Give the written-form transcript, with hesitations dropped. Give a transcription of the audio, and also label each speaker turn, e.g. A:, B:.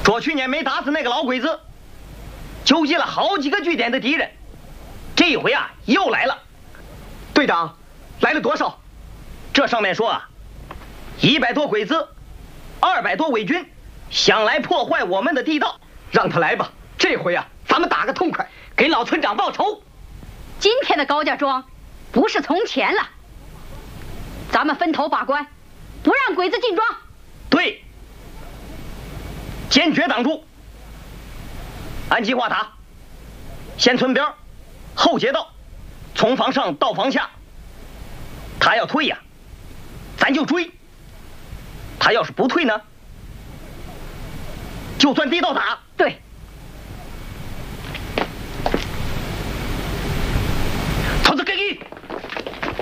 A: 着去年没打死那个老鬼子，纠集了好几个据点的敌人，这一回啊又来了。
B: 队长，来了多少？
A: 这上面说啊，100多鬼子，200多伪军，想来破坏我们的地道。
B: 让他来吧，这回啊，咱们打个痛快，给老村长报仇。
C: 今天的高家庄不是从前了，咱们分头把关，不让鬼子进庄。
A: 对，坚决挡住。按计划打，先村边，后街道，从房上到房下。他要退呀，咱就追；他要是不退呢，就钻地道打。
C: 对。
A: 曹子给你。